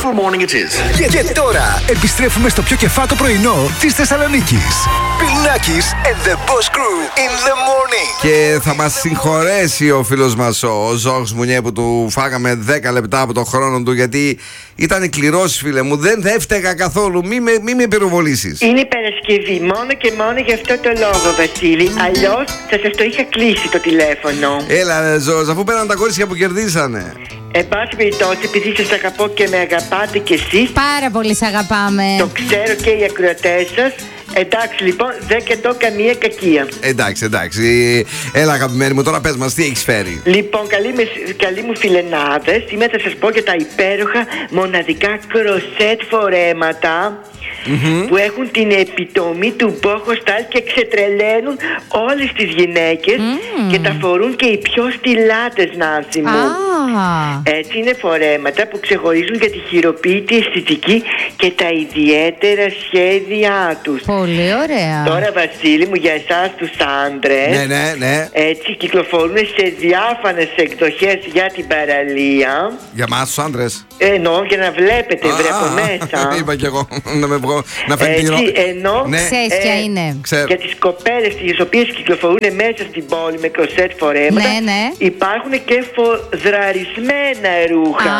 wonderful morning it is. Και τώρα επιστρέφουμε στο πιο κεφάτο πρωινό της Θεσσαλονίκης. Bill Nackis and the Boss Crew in the morning. Και θα μας συγχωρέσει ο φίλος μας ο Ζόρς Μουνιέ που του φάγαμε 10 λεπτά από το χρόνο του, γιατί ήταν κληρός, φίλε μου. Δεν έφταιγα καθόλου. Μη με πυροβολήσεις. Είναι Παρασκευή, μόνο και μόνο γι' αυτό το λόγο, Βασίλη. Αλλιώς θα σας το είχα κλείσει το τηλέφωνο. Έλα, Ζόρς, αφού πέραν τα κορίτσια που κερδίσανε. Εν πάση περιπτώσει, επειδή σας αγαπώ και με αγαπάτε κι εσείς, Πάρα πολύ σ' αγαπάμε. το ξέρω και οι ακροατές σας. Εντάξει, λοιπόν, δεν κρατώ καμία κακία. Εντάξει. Έλα, αγαπημένη μου, τώρα πες μας, τι έχεις φέρει. Λοιπόν, καλοί μου φιλενάδες, σήμερα θα σας πω για τα υπέροχα μοναδικά κροσέτ φορέματα που έχουν την επιτομή του boho style και ξετρελαίνουν όλες τις γυναίκες και τα φορούν και οι πιο στιλάτες, Νάνση μου. Έτσι είναι φορέματα που ξεχωρίζουν για τη χειροποίητη αισθητική και τα ιδιαίτερα σχέδιά τους. Πολύ ωραία. Τώρα, Βασίλη μου, για εσάς τους άντρες, Ναι. έτσι κυκλοφορούν σε διάφανες εκδοχές για την παραλία. Για μας τους άντρες. Εννοώ για να βλέπετε, βρε από μέσα. Είπα κι εγώ να με βγω, να φέρει την Έτσι, ενώ Ναι. Ξέρεις ποια είναι. Ξέρω. για τις κοπέλες τις οποίες κυκλοφορούν μέσα στην πόλη με κροσέτ φορέματα, Ναι. υπάρχουν και φοδραρισμένα ρούχα.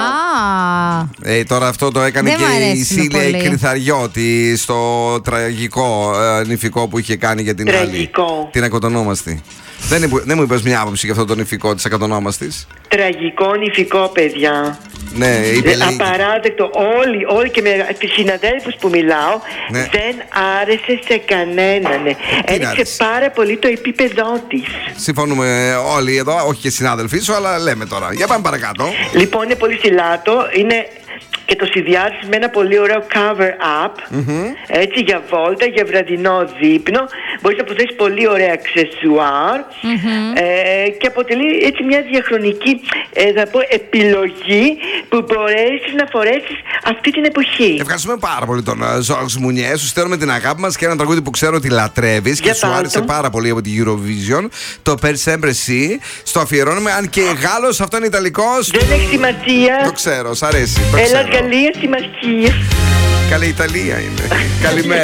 Τώρα αυτό το έκανε Δεν και μ' η αρέσουν Σίλια η πολύ. Κρυθαριώτη στο τραγικό νηφικό που είχε κάνει για την Τραγικό. άλλη. Την ακατονόμαστη. Δεν μου είπες μια άποψη για αυτό το νηφικό της ακατονόμαστης. Τραγικό νηφικό, παιδιά. Ναι, είπε λέει. Απαράδεκτο. Όλοι και με τις συναδέλφους που μιλάω, Ναι. δεν άρεσε σε κανέναν. Έριξε άρεσε? πάρα πολύ το επίπεδό της. Συμφωνούμε όλοι εδώ, όχι και συνάδελφοί σου, αλλά λέμε τώρα. Για πάμε παρακάτω. Λοιπόν, είναι πολύ στιλάτο. Είναι και το συνδυάζεις με ένα πολύ ωραίο cover up. Έτσι, για βόλτα, για βραδινό δείπνο. Μπορείς να προσθέσεις πολύ ωραία αξεσουάρ. Και αποτελεί έτσι μια διαχρονική θα πω, επιλογή που μπορέσεις να φορέσεις αυτή την εποχή. Ευχαριστούμε πάρα πολύ τον Ζόρς Μουνιέ. Σου στέλνουμε την αγάπη μας και ένα τραγούδι που ξέρω ότι λατρεύεις Για και σου πάρ' άρεσε το. πάρα πολύ από την Eurovision. Το Per Sempre Si. Στο αφιερώνουμε, αν και Γάλλος, αυτό είναι Ιταλικός. Δεν έχει σημασία. Το ξέρω, σ' αρέσει. Το Έλα, ξέρω. Γαλλία, συμμαχία. Καλή Ιταλία είναι. Καλημέρα.